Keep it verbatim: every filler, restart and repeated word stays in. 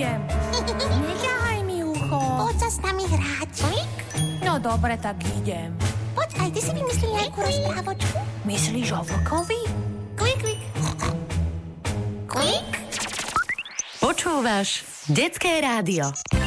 idem. Neťahaj mi ucho. Poď sa s nami hrať. Klik? No dobre, tak idem. Poď, aj ty si vymyslel nejakú rozprávočku? Myslíš o vlkovi? Klik, klik. Klik? Počúvaš Detské rádio.